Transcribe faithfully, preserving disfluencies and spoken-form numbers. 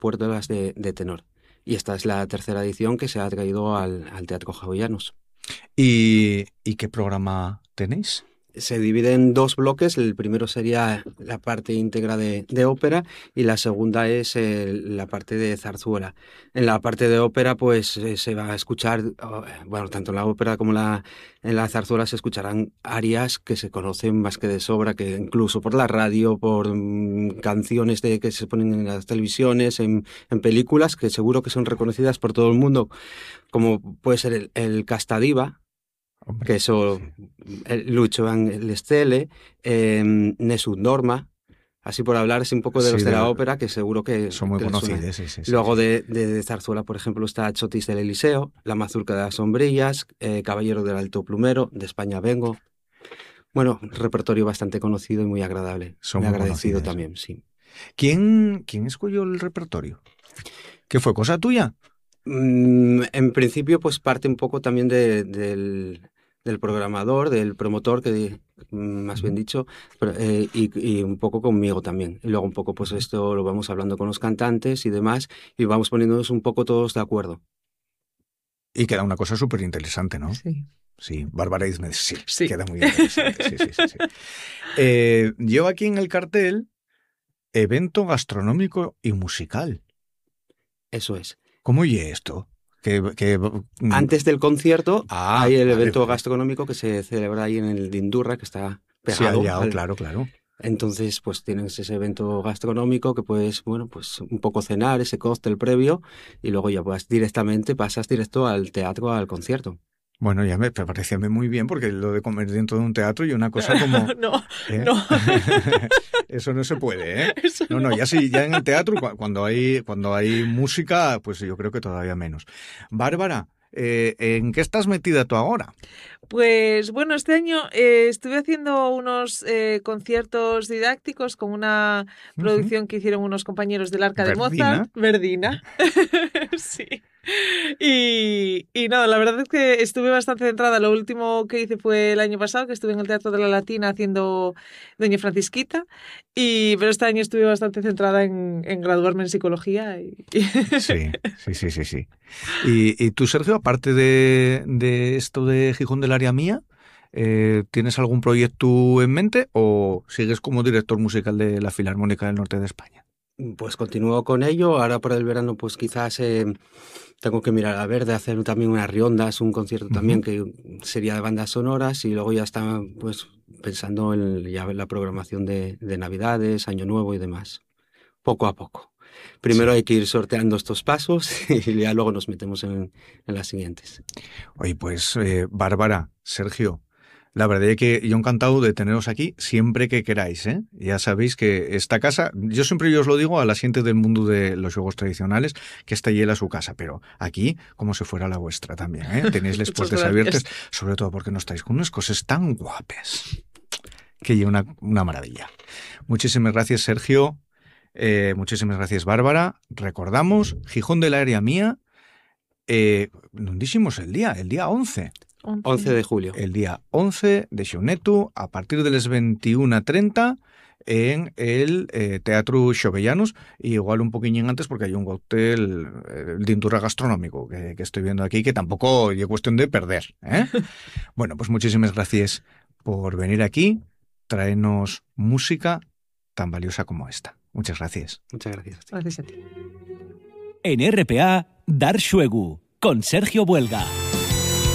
puertas de, de tenor. Y esta es la tercera edición que se ha traído al, al Teatro Jovellanos. ¿Y, ¿Y qué programa tenéis? Se divide en dos bloques. El primero sería la parte íntegra de, de ópera y la segunda es eh, la parte de zarzuela. En la parte de ópera pues eh, se va a escuchar, bueno, tanto en la ópera como la, en la zarzuela se escucharán arias que se conocen más que de sobra, que incluso por la radio, por mm, canciones de, que se ponen en las televisiones, en, en películas, que seguro que son reconocidas por todo el mundo, como puede ser el, el Castadiva, Hombre, que eso, sí. el Lucho Van Lestele, eh, Nessun Dorma, así por hablar es un poco de Sí, los de de la lo, ópera, que seguro que, son muy que les suena. conocidos, sí, sí, sí, Luego sí. de, de, de zarzuela, por ejemplo, está Chotis del Eliseo, La Mazurca de las Sombrillas, eh, Caballero del Alto Plumero, De España Vengo. Bueno, repertorio bastante conocido y muy agradable. Son Muy muy agradecido conocidos. también, sí. ¿Quién, ¿Quién escogió el repertorio? ¿Qué fue cosa tuya? Mm, en principio, pues parte un poco también de, del, del programador, del promotor, que mm, más bien Uh-huh. dicho, pero, eh, y, y un poco conmigo también. Y luego un poco, pues Uh-huh. esto lo vamos hablando con los cantantes y demás, y vamos poniéndonos un poco todos de acuerdo. Y queda una cosa súper interesante, ¿no? Sí. Sí, Bárbara Ismed, sí, Sí. queda muy interesante. Sí, sí, sí, sí. Eh, llevo aquí en el cartel evento gastronómico y musical. Eso es. ¿Cómo oye esto? Que, que, Antes del concierto ah, hay el vale, evento vale. gastronómico que se celebra ahí en el Dindurra, que está Sí, al pegado lado, al... claro, claro. Entonces, pues tienes ese evento gastronómico que puedes, bueno, pues un poco cenar, ese cóctel previo, y luego ya pues directamente pasas directo al teatro, al concierto. Bueno, ya me parecía muy bien, porque lo de comer dentro de un teatro y una cosa como... No, ¿eh? no. Eso no se puede, ¿eh? Eso No, no. no, ya sí, ya en el teatro, cuando hay, cuando hay música, pues yo creo que todavía menos. Bárbara, eh, ¿en qué estás metida tú ahora? Pues bueno, este año eh, estuve haciendo unos eh, conciertos didácticos con una producción uh-huh. que hicieron unos compañeros del Arca de Verdina. Mozart. Verdina. Sí. Y, y nada, la verdad es que estuve bastante centrada. Lo último que hice fue el año pasado, que estuve en el Teatro de la Latina haciendo Doña Francisquita. Y, pero este año estuve bastante centrada en, en graduarme en psicología. Y... Sí, sí, sí, sí, sí. Y, y tú, Sergio, aparte de, de esto de Gijón del Área Mía, eh, ¿tienes algún proyecto en mente o sigues como director musical de la Filarmónica del Norte de España? Pues continúo con ello. Ahora por el verano pues quizás eh, tengo que mirar a ver de hacer también unas riondas, un concierto uh-huh. también que sería de bandas sonoras, y luego ya está pues pensando en ya en la programación de, de Navidades, Año Nuevo y demás. Poco a poco. Primero sí. Hay que ir sorteando estos pasos y ya luego nos metemos en, en las siguientes. Oye, pues eh, Bárbara, Sergio, la verdad es que yo encantado de teneros aquí siempre que queráis, ¿eh? Ya sabéis que esta casa, yo siempre yo os lo digo a la gente del mundo de los juegos tradicionales, que esta hiela su casa, pero aquí como si fuera la vuestra también, ¿eh? Tenéis las puertas abiertas, sobre todo porque no estáis con unas cosas tan guapas, que es una, una maravilla. Muchísimas gracias, Sergio, eh, muchísimas gracias, Bárbara. Recordamos, Gijón del Área Mía, eh, no dijimos el día, el día once. once de julio. El día once de Xonetu, a partir de las veintiuna treinta, en el eh, Teatro Xovellanos, y igual un poquillín antes porque hay un cóctel eh, de Dindurra gastronómico que, que estoy viendo aquí, que tampoco es cuestión de perder, ¿eh? Bueno, pues muchísimas gracias por venir aquí, traernos música tan valiosa como esta. Muchas gracias. Muchas gracias. Gracias a ti. En R P A, Dar Xuegu, con Sergio Buelga.